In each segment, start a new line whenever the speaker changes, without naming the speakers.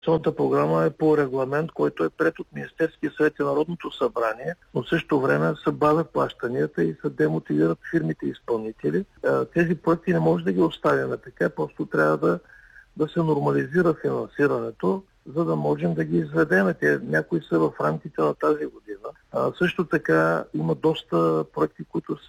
Инвестиционната програма е по регламент, който е приет от Министерския съвет и Народното събрание, но в същото време се бавят плащанията и се демотивират фирмите изпълнители. Тези проекти не може да ги оставяме така, просто трябва да се нормализира финансирането, за да можем да ги изведем. Някои са в рамките на тази година. Също така има доста проекти,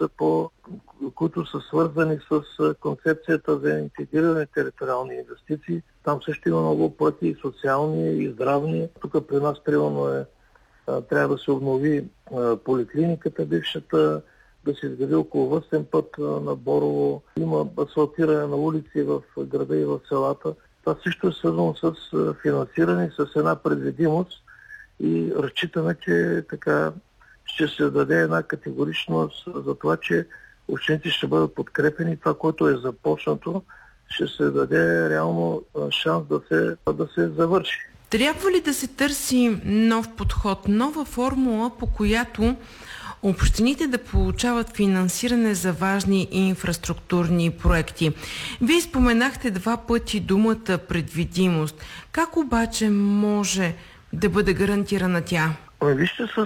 които са свързани с концепцията за интегрирани териториални инвестиции. Там също има много проекти и социални, и здравни. Тук при нас примерно трябва да се обнови поликлиниката бившата, да се изгради околовръстен път на Борово. Има асфалтиране на улици в града и в селата. Това също е свързано с финансиране, с една предвидимост и разчитаме, че така ще се даде една категоричност за това, че общините ще бъдат подкрепени. Това, което е започнато, ще се даде реално шанс да се завърши.
Трябва ли да се търси нов подход, нова формула, по която общините да получават финансиране за важни инфраструктурни проекти? Вие споменахте 2 пъти думата предвидимост. Как обаче може да бъде гарантирана тя?
Вижте, с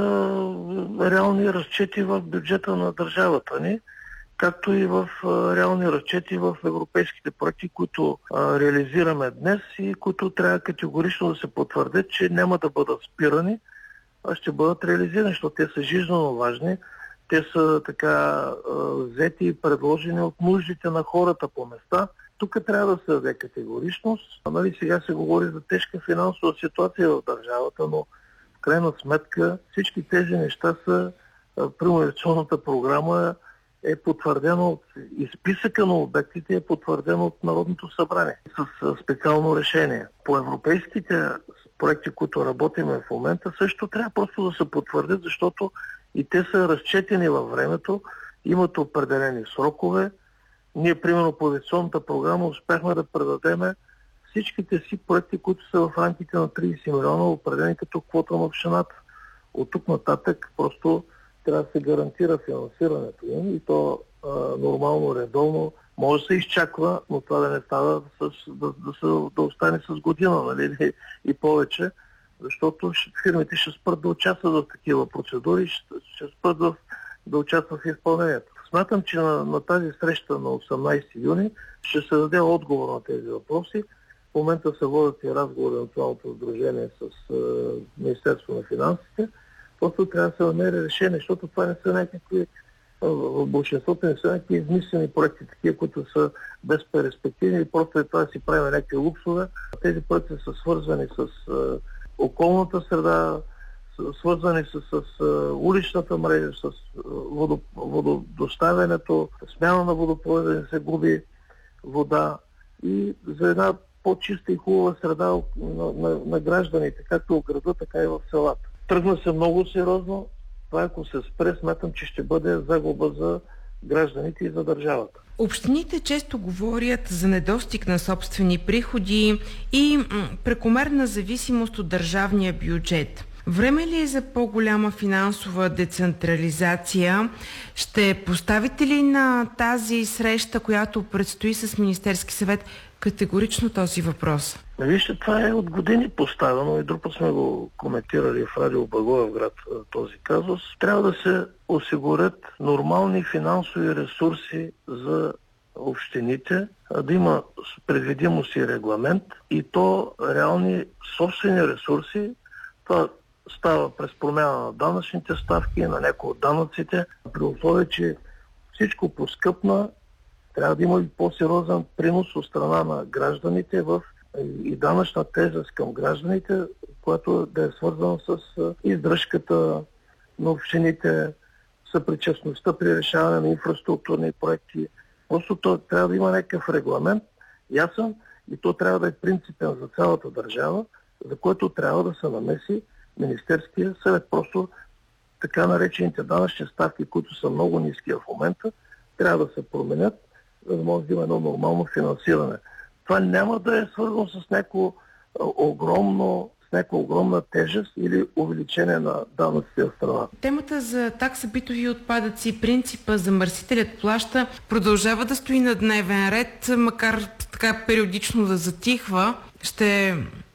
реални разчети в бюджета на държавата ни, както и в реални разчети в европейските проекти, които реализираме днес и които трябва категорично да се потвърдят, че няма да бъдат спирани, а ще бъдат реализирани, защото те са жизненно важни. Те са така взети и предложени от нуждите на хората по места. Тук трябва да се даде категоричност. Сега се говори за тежка финансова ситуация в държавата, но в крайна сметка всички тези неща са при инвестиционната програма е потвърдено и списъка на обектите е потвърдено от Народното събрание с специално решение. По европейските проекти, които работиме в момента, също трябва просто да се потвърдят, защото и те са разчетени във времето, имат определени срокове. Ние, примерно, по инвестиционната програма успяхме да предадем всичките си проекти, които са в рамките на 30 милиона, определени като квота на общината. От тук нататък просто трябва да се гарантира финансирането им и то нормално, редовно. Може да се изчаква, но това да не става да остане с година, нали, и повече, защото фирмите ще спрат да участват в такива процедури, ще спрат да участват в изпълнението. Смятам, че на тази среща на 18 юни ще се даде отговор на тези въпроси. В момента се водят и разговори на Националното сдружение с Министерството на финансите. Просто трябва да се намери решение, защото това не са някакви, в большинството не са някакви измислени проекти, такива, които са безперспективни и просто е това да си правим някакви луксове. Тези проекти са свързани с околната среда, свързани с уличната мрежа, с вододоставянето, смяна на водопровода, да не се губи вода и за една по-чиста и хубава среда на гражданите, както в града, така и в селата. Тръгна се много сериозно. Това, ако се спре, смятам, че ще бъде загуба за гражданите и за държавата.
Общините често говорят за недостиг на собствени приходи и прекомерна зависимост от държавния бюджет. Време ли е за по-голяма финансова децентрализация? Ще поставите ли на тази среща, която предстои с Министерски съвет, категорично този въпрос?
Вижте, това е от години поставено и друг път сме го коментирали в Радио Благоевград този казус. Трябва да се осигурят нормални финансови ресурси за общините, да има предвидимост и регламент и то реални собствени ресурси. Това става през промяна на данъчните ставки, на някои от данъците. При условие, че всичко поскъпна, трябва да има и по-сериозен принос от страна на гражданите и данъчна тежест към гражданите, която да е свързана с издръжката на общините, съпричастността при решаване на инфраструктурни проекти. Просто то трябва да има някакъв регламент, ясен, и то трябва да е принципен за цялата държава, за което трябва да се намеси Министерския съвет. Просто така наречените данъчни ставки, които са много ниски в момента, трябва да се променят, за да може да има едно нормално финансиране. Това няма да е свързано с някаква огромна тежест или увеличение на данъците в страна.
Темата за такса битови отпадъци, принципа замърсителят плаща, продължава да стои на дневен ред, макар така периодично да затихва. Ще